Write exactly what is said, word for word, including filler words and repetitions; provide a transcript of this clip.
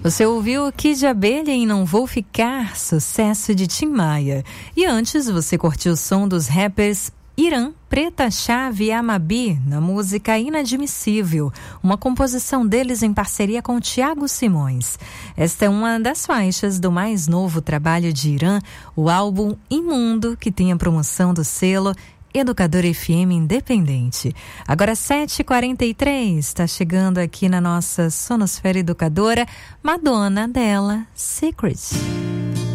Você ouviu Kid Abelha em Não Vou Ficar, sucesso de Tim Maia. E antes você curtiu o som dos rappers Irã, Preta Chave e Amabi na música Inadmissível, uma composição deles em parceria com Thiago Simões. Esta é uma das faixas do mais novo trabalho de Irã, o álbum Imundo, que tem a promoção do selo Educador F M Independente. Agora sete e quarenta e três, está chegando aqui na nossa Sonosfera Educadora, Madonna dela, Secret.